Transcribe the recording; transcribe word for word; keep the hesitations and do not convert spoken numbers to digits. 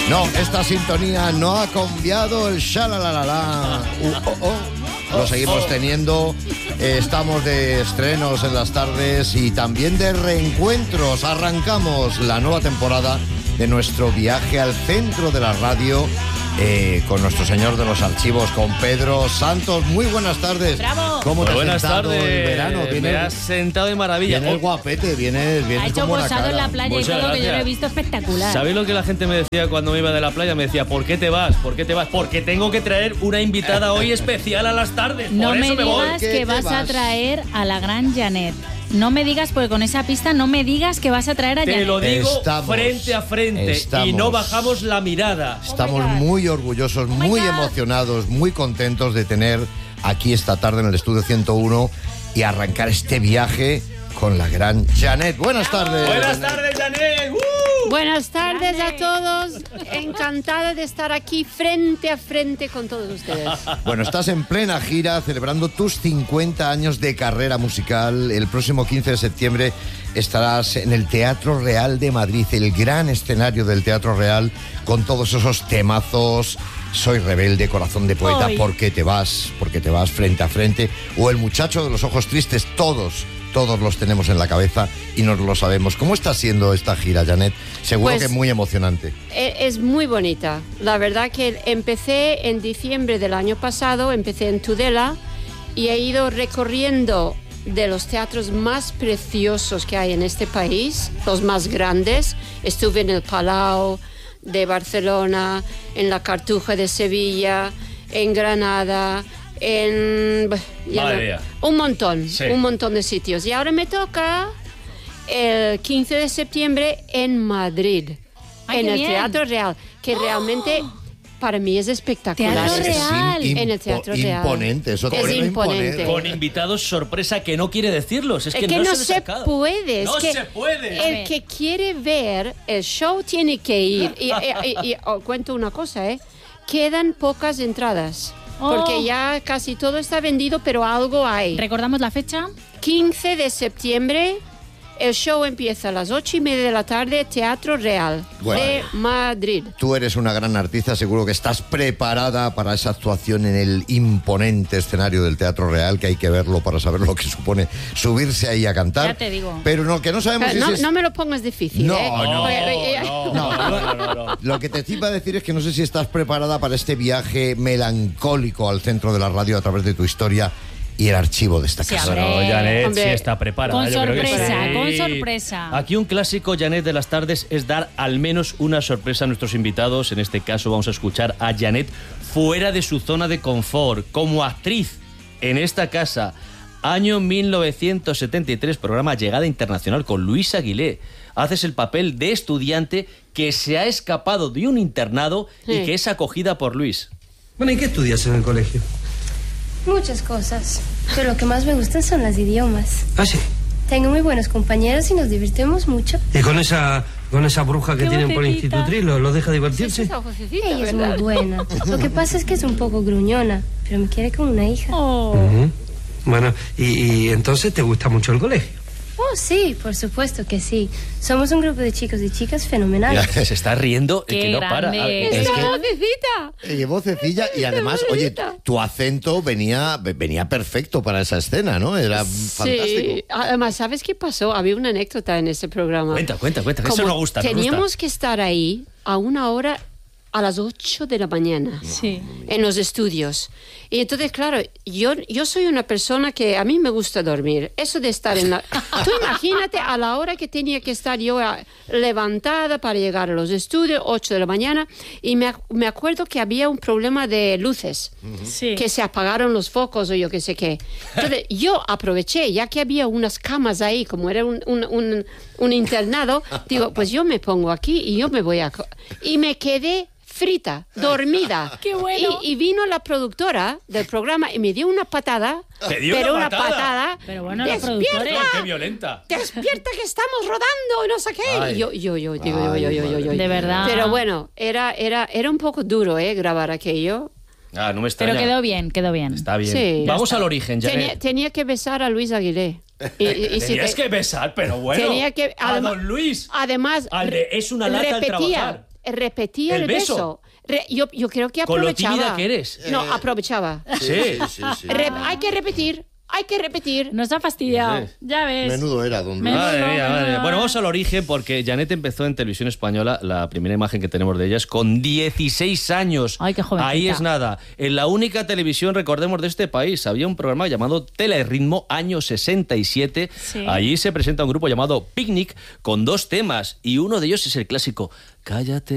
No, esta sintonía no ha cambiado el shalalalala. Uh, oh, oh. Lo seguimos teniendo. Eh, estamos de estrenos en las tardes y también de reencuentros. Arrancamos la nueva temporada de nuestro viaje al centro de la radio eh, con nuestro señor de los archivos, con Pedro Santos. Muy buenas tardes. ¡Bravo! ¿Cómo te has buenas sentado tardes. el verano? Viene, me has sentado de maravilla. Viene el guapete, viene, viene Ha hecho como una posado cara. en la playa Muchas y todo, gracias. que yo lo he visto espectacular. ¿Sabéis lo que la gente me decía cuando me iba de la playa? Me decía, ¿por qué te vas? ¿Por qué te vas? Porque tengo que traer una invitada hoy especial a las tardes. No Por me eso me voy. digas ¿Qué que te vas, a vas? traer a la gran Janet. No me digas, porque con esa pista no me digas que vas a traer a Te Janet. lo digo Estamos, frente a frente estamos. y no bajamos la mirada. Estamos muy orgullosos, my muy God. emocionados, muy contentos de tener aquí esta tarde en el Estudio ciento uno y arrancar este viaje con la gran Janet. Buenas tardes. Buenas Janet. tardes, Janet. ¡Uh! Buenas tardes a Grande. todos. Encantada de estar aquí frente a frente con todos ustedes. Bueno, estás en plena gira celebrando tus cincuenta años de carrera musical. El próximo quince de septiembre estarás en el Teatro Real de Madrid, el gran escenario del Teatro Real, con todos esos temazos. Soy rebelde, corazón de poeta, Ay. ¿por qué te vas? Porque te vas frente a frente. O el muchacho de los ojos tristes, todos, todos los tenemos en la cabeza y nos lo sabemos. ¿Cómo está siendo esta gira, Janet? Seguro Pues- que muy emocionante. E- Es muy bonita. La verdad que empecé en diciembre del año pasado, empecé en Tudela y he ido recorriendo de los teatros más preciosos que hay en este país, los más grandes. Estuve en el Palau de Barcelona, en la Cartuja de Sevilla, en Granada, en... ya Madre no- mía. un montón, Sí. un montón de sitios. Y ahora me toca el quince de septiembre en Madrid, Ay, en qué el bien. Teatro Real, que realmente para mí es espectacular. Teatro Es- Real. im- En el Teatro Real. Imponente, eso Es te imponente. Con invitados sorpresa que no quiere decirlos. Es Es que, que no, no se, se les acaba. puede. es No que se puede. El que quiere ver el show tiene que ir. Y, y- y- y os cuento una cosa, ¿eh? Quedan pocas entradas. Oh. Porque ya casi todo está vendido, pero algo hay. ¿Recordamos la fecha? quince de septiembre, el show empieza a las ocho y media de la tarde, Teatro Real Bueno. de Madrid. Tú eres una gran artista, seguro que estás preparada para esa actuación en el imponente escenario del Teatro Real, que hay que verlo para saber lo que supone subirse ahí a cantar. Ya te digo. Pero no, que no sabemos si No, es... no me lo pongas difícil, No, ¿eh? no, Porque- no, No, no, no, no, no. Lo que te iba a decir es que no sé si estás preparada para este viaje melancólico al centro de la radio a través de tu historia y el archivo de esta Sí, casa. hombre. Bueno, Janet Hombre. sí está preparada. Con yo creo que sorpresa, sí. con sorpresa. Aquí un clásico, Janet, de las tardes es dar al menos una sorpresa a nuestros invitados. En este caso vamos a escuchar a Janet fuera de su zona de confort, como actriz en esta casa. Año mil novecientos setenta y tres, programa Llegada Internacional con Luis Aguilé. Haces el papel de estudiante que se ha escapado de un internado y Sí. que es acogida por Luis. Bueno, ¿y qué estudias en el colegio? Muchas cosas, pero lo que más me gustan son los idiomas. Ah, sí. Tengo muy buenos compañeros y nos divertimos mucho. ¿Y con esa, con esa bruja que Qué tienen por vocecita. institutriz, ¿lo, lo deja divertirse? Esa vocecita, Ella es ¿verdad? muy buena. Lo que pasa es que es un poco gruñona, pero me quiere como una hija. Oh. Ujú. Bueno, y, y entonces te gusta mucho el colegio. Oh, sí, por supuesto que sí. Somos un grupo de chicos y chicas fenomenales. Se está riendo Qué que no para. grande. A ver, Es ¡Esa que- vocecita! Eh, vocecilla y además, oye, tu acento venía, venía perfecto para esa escena, ¿no? Era fantástico. Sí, además, ¿sabes qué pasó? Había una anécdota en ese programa. Cuenta, cuenta, cuenta, que eso Como nos gusta, nos Teníamos gusta. que estar ahí a una hora a las ocho de la mañana. Sí. En los estudios. Y entonces, claro, yo, yo soy una persona que a mí me gusta dormir. Eso de estar en la... Tú imagínate a la hora que tenía que estar yo a- levantada para llegar a los estudios, ocho de la mañana, y me, ac- me acuerdo que había un problema de luces, Sí. que se apagaron los focos o yo qué sé qué. Entonces, yo aproveché, ya que había unas camas ahí, como era un, un, un, un internado, digo, pues yo me pongo aquí y yo me voy a... co- Y me quedé frita, dormida. ¡Qué bueno! Y, y vino la productora del programa y me dio una patada. ¿Te dio pero una una patada? patada. Pero bueno, los ¡Despierta! productores... ¡Qué violenta! ¡Despierta que estamos rodando! Y no sé qué. Ay. Y yo, yo, yo, digo, yo, Ay, yo, yo, yo, madre yo. De verdad. Pero bueno, era, era, era un poco duro, ¿eh? Grabar aquello. Ah, no me extraña. Pero quedó bien, quedó bien. Está bien. Sí. Vamos al origen, Janet. Tenía, tenía que besar a Luis Aguilé. Y, y- y si Tenías te- que besar, pero bueno. Tenía que... a además- don Luis. Además, Al de, es una lata al repetía, trabajar. repetía ¿El el, beso? beso. Re- yo, yo creo que Con lo aprovechaba. tímida que eres. No, aprovechaba. Sí. Sí, sí, sí. Re- hay que repetir, hay que repetir. Nos ha fastidiado. Sí. Ya ves. Menudo era, don Menudo. Luis. Madre mía, madre mía. menudo. Bueno, vamos al origen porque Janet empezó en televisión española, la primera imagen que tenemos de ella es con dieciséis años. Ay, qué jovencita. Ahí es nada. En la única televisión, recordemos, de este país, había un programa llamado Teleritmo, año sesenta y siete. Sí. Allí se presenta un grupo llamado Picnic con dos temas y uno de ellos es el clásico Cállate.